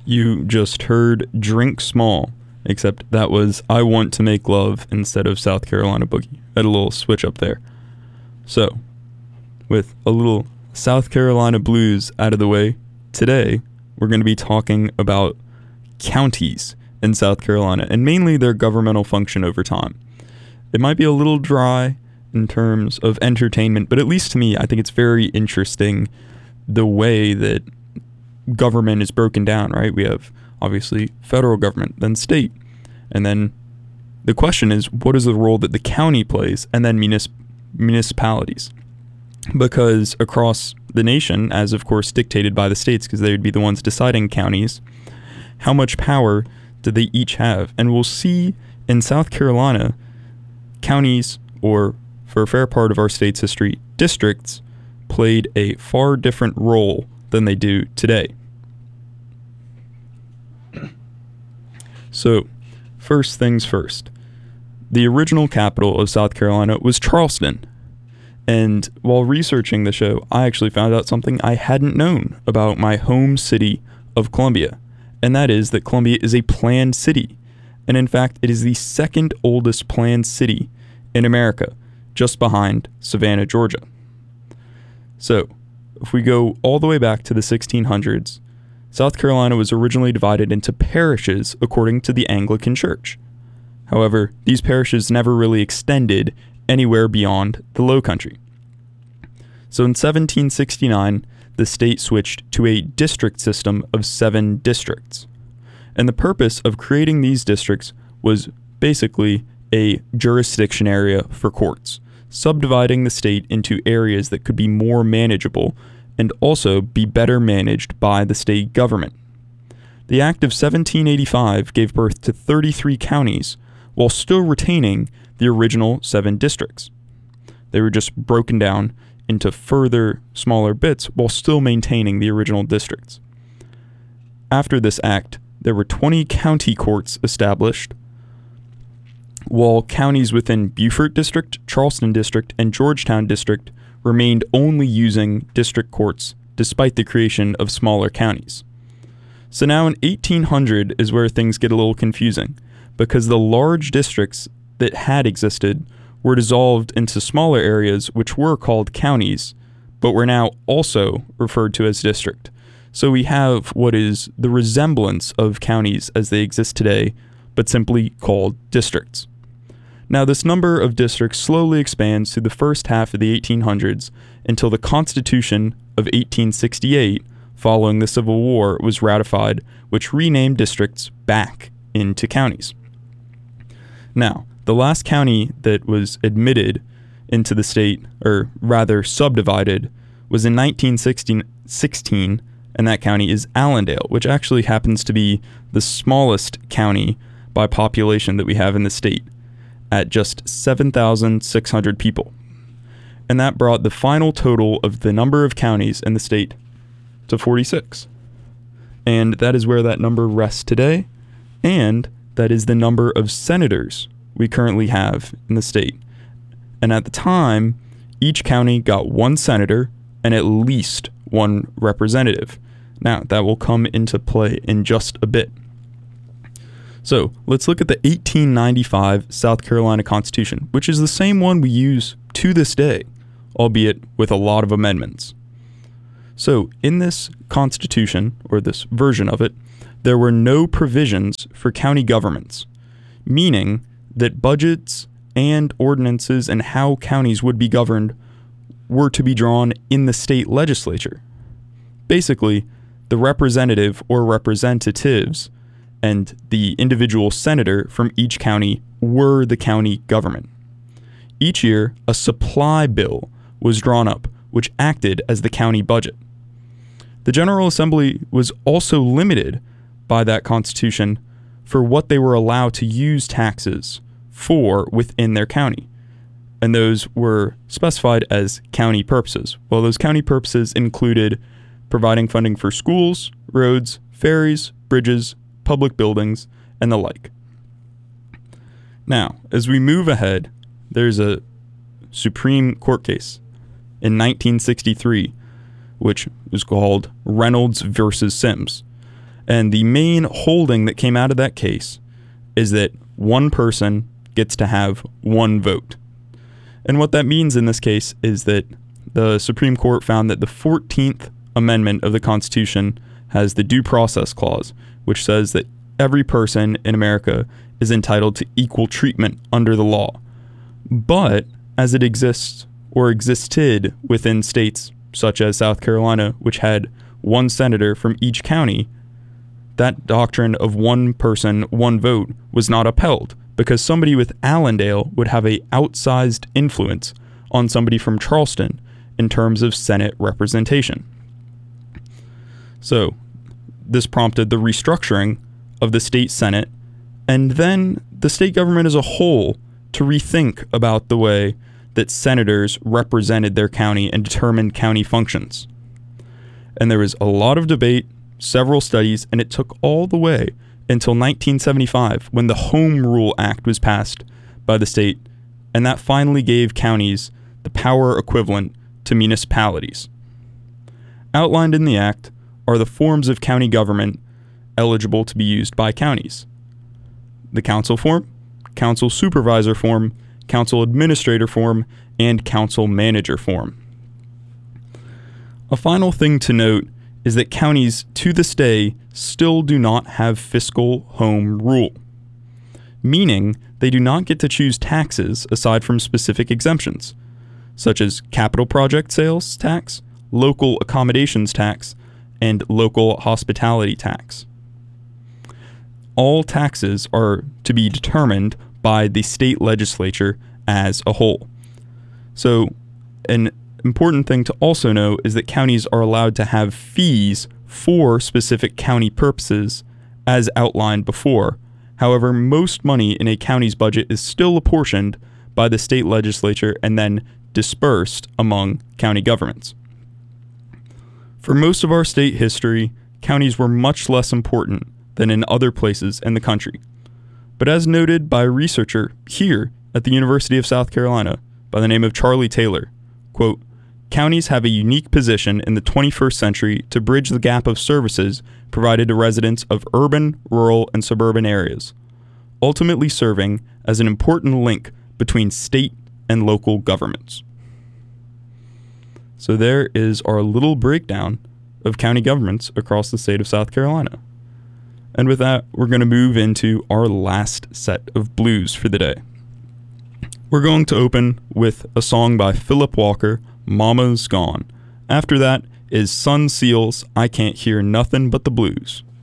You just heard Drink Small, except that was I Want to Make Love instead of South Carolina Boogie. Had a little switch up there. So, with a little South Carolina blues out of the way, today we're going to be talking about counties in South Carolina and mainly their governmental function over time. It might be a little dry in terms of entertainment, but at least to me, I think it's very interesting the way that government is broken down, right? We have obviously federal government, then state, and then the question is, what is the role that the county plays, and then municipalities? Because across the nation, as of course dictated by the states, because they would be the ones deciding counties, how much power do they each have? And we'll see in South Carolina, counties, or for a fair part of our state's history, districts, played a far different role than they do today. So, first things first. The original capital of South Carolina was Charleston. And while researching the show, I actually found out something I hadn't known about my home city of Columbia. And that is that Columbia is a planned city. And in fact, it is the second oldest planned city in America, just behind Savannah, Georgia. So, if we go all the way back to the 1600s, South Carolina was originally divided into parishes according to the Anglican Church. However, these parishes never really extended anywhere beyond the Low Country. So in 1769, the state switched to a district system of 7 districts. And the purpose of creating these districts was basically a jurisdiction area for courts, subdividing the state into areas that could be more manageable and also be better managed by the state government. The Act of 1785 gave birth to 33 counties while still retaining the original 7 districts. They were just broken down into further smaller bits while still maintaining the original districts. After this act, there were 20 county courts established, while counties within Beaufort District, Charleston District, and Georgetown District remained only using district courts despite the creation of smaller counties. So now in 1800 is where things get a little confusing, because the large districts that had existed were dissolved into smaller areas which were called counties, but were now also referred to as district. So we have what is the resemblance of counties as they exist today, but simply called districts. Now, this number of districts slowly expands through the first half of the 1800s until the Constitution of 1868, following the Civil War, was ratified, which renamed districts back into counties. Now, the last county that was admitted into the state, or rather subdivided, was in 1916, and that county is Allendale, which actually happens to be the smallest county by population that we have in the state, at just 7,600 people. And that brought the final total of the number of counties in the state to 46. And that is where that number rests today, and that is the number of senators we currently have in the state. And at the time, each county got 1 senator and at least 1 representative. Now, that will come into play in just a bit. So, let's look at the 1895 South Carolina Constitution, which is the same one we use to this day, albeit with a lot of amendments. So, in this Constitution, or this version of it, there were no provisions for county governments, meaning that budgets and ordinances and how counties would be governed were to be drawn in the state legislature. Basically, the representative or representatives and the individual senator from each county were the county government. Each year, a supply bill was drawn up, which acted as the county budget. The General Assembly was also limited by that Constitution for what they were allowed to use taxes for within their county, and those were specified as county purposes. Well, those county purposes included providing funding for schools, roads, ferries, bridges, public buildings, and the like. Now, as we move ahead, there's a Supreme Court case in 1963, which was called Reynolds versus Sims. And the main holding that came out of that case is that one person gets to have one vote. And what that means in this case is that the Supreme Court found that the 14th Amendment of the Constitution has the Due Process Clause, which says that every person in America is entitled to equal treatment under the law. But as it exists or existed within states such as South Carolina, which had one senator from each county, that doctrine of one person, one vote was not upheld because somebody with Allendale would have a outsized influence on somebody from Charleston in terms of Senate representation. So this prompted the restructuring of the state Senate and then the state government as a whole to rethink about the way that senators represented their county and determined county functions. And there was a lot of debate, several studies, and it took all the way until 1975 when the Home Rule Act was passed by the state, and that finally gave counties the power equivalent to municipalities. Outlined in the act are the forms of county government eligible to be used by counties: the council form, council supervisor form, council administrator form, and council manager form. A final thing to note is that counties to this day still do not have fiscal home rule, meaning they do not get to choose taxes aside from specific exemptions, such as capital project sales tax, local accommodations tax, and local hospitality tax. All taxes are to be determined by the state legislature as a whole. So, an important thing to also know is that counties are allowed to have fees for specific county purposes as outlined before. However, most money in a county's budget is still apportioned by the state legislature and then dispersed among county governments. For most of our state history, counties were much less important than in other places in the country. But as noted by a researcher here at the University of South Carolina by the name of Charlie Taylor, quote, "Counties have a unique position in the 21st century to bridge the gap of services provided to residents of urban, rural, and suburban areas, ultimately serving as an important link between state and local governments." So there is our little breakdown of county governments across the state of South Carolina. And with that, we're going to move into our last set of blues for the day. We're going to open with a song by Philip Walker, Mama's Gone. After that is Sun Seals, I Can't Hear Nothing But the Blues.